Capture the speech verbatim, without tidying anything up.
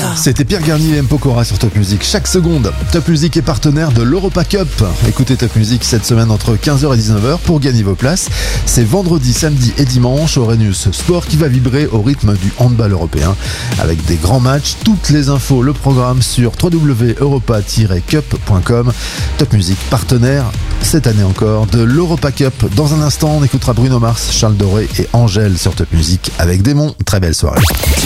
C'était Pierre Garnier et M. Pokora sur Top Music. Chaque seconde, Top Music est partenaire de l'Europa Cup. Écoutez Top Music cette semaine entre quinze heures et dix-neuf heures pour gagner vos places. C'est vendredi, samedi et dimanche au Rhenus Sport qui va vibrer au rythme du handball européen avec des grands matchs. Toutes les infos, le programme sur w w w point europa tiret cup point com. Top Music, partenaire cette année encore de l'Europa Cup. Dans un instant, on écoutera Bruno Mars, Charles Doré et Angèle sur Top Music avec Démon. Très belle soirée.